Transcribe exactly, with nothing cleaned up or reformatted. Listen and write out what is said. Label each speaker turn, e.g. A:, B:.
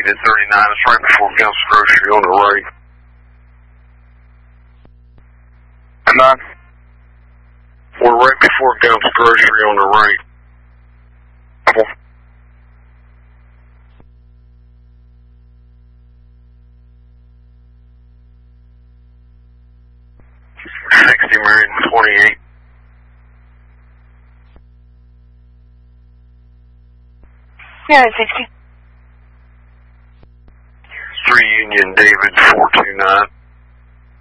A: eight at thirty-nine. It's right before Gump's Grocery on the right.
B: And nine?
A: We're right before Gump's Grocery on the right.
B: Apple.
A: sixty married and twenty-eight.
C: Yeah, sixty.
A: three Union David four two nine.